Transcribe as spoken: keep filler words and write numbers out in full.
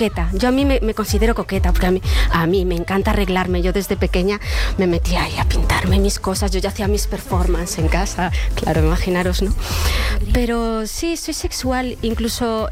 coqueta. Yo a mí me, me considero coqueta, porque a mí, a mí me encanta arreglarme. Yo desde pequeña me metía ahí a pintarme mis cosas. Yo ya hacía mis performances en casa, claro, imaginaros, ¿no? Pero sí, soy sexual, incluso